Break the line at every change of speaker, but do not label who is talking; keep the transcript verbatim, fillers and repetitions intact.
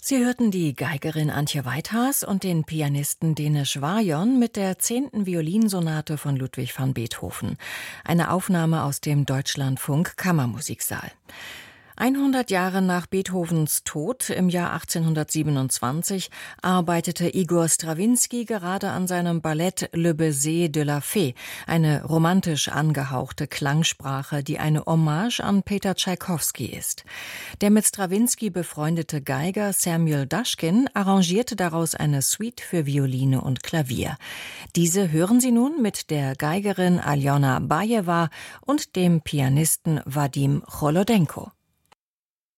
Sie hörten die Geigerin Antje Weithaas und den Pianisten Denis Warjon mit der zehnten Violinsonate von Ludwig van Beethoven. Eine Aufnahme aus dem Deutschlandfunk Kammermusiksaal. hundert Jahre nach Beethovens Tod im Jahr achtzehnhundertsiebenundzwanzig arbeitete Igor Strawinski gerade an seinem Ballett Le Baiser de la Fée, eine romantisch angehauchte Klangsprache, die eine Hommage an Peter Tschaikowski ist. Der mit Strawinski befreundete Geiger Samuel Dashkin arrangierte daraus eine Suite für Violine und Klavier. Diese hören Sie nun mit der Geigerin Aljona Bajewa und dem Pianisten Wadim Cholodenko.